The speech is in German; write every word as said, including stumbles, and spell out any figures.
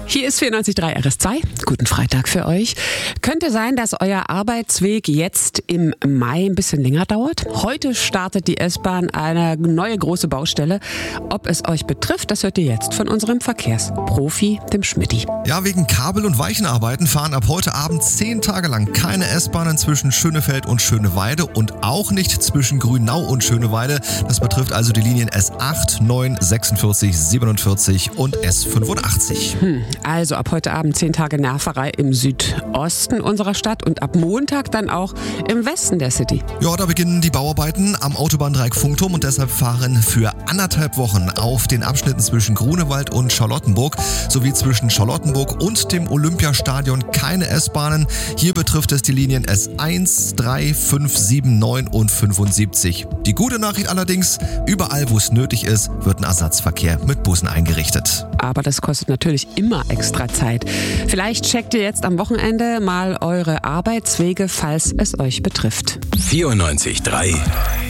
Hier ist vierundneunzig Komma drei R S zwei. Guten Freitag für euch. Könnte sein, dass euer Arbeitsweg jetzt im Mai ein bisschen länger dauert. Heute startet die S-Bahn eine neue große Baustelle. Ob es euch betrifft, das hört ihr jetzt von unserem Verkehrsprofi, dem Schmidti. Ja, wegen Kabel- und Weichenarbeiten fahren ab heute Abend zehn Tage lang keine S-Bahnen zwischen Schönefeld und Schöneweide und auch nicht zwischen Grünau und Schöneweide. Das betrifft also die Linien S acht, neun, sechsundvierzig, siebenundvierzig und S fünfundachtzig. Hm, also ab heute Abend zehn Tage Nerverei im Südosten unserer Stadt und ab Montag dann auch im Westen der City. Ja, da beginnen die Bauarbeiten am Autobahndreieck Funkturm und deshalb fahren für anderthalb Wochen auf den Abschnitten zwischen Grunewald und Charlottenburg sowie zwischen Charlottenburg und dem Olympiastadion keine S-Bahnen. Hier betrifft es die Linien S eins, drei, fünf, sieben, neun und fünfundsiebzig. Die gute Nachricht allerdings, überall wo es nötig ist, wird ein Ersatzverkehr mit Bussen eingerichtet. Aber das kostet natürlich immer extra Zeit. Vielleicht checkt ihr jetzt am Wochenende mal eure Arbeitswege, falls es euch betrifft. vierundneunzig Komma drei